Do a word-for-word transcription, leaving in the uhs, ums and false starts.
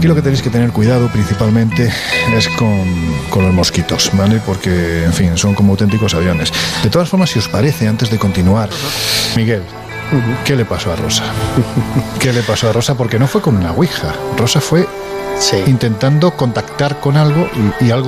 Aquí lo que tenéis que tener cuidado principalmente es con, con los mosquitos, ¿vale? Porque, en fin, son como auténticos aviones. De todas formas, si os parece, antes de continuar, Miguel, ¿qué le pasó a Rosa? ¿Qué le pasó a Rosa? Porque no fue con una ouija. Rosa fue Sí. intentando contactar con algo y, y algo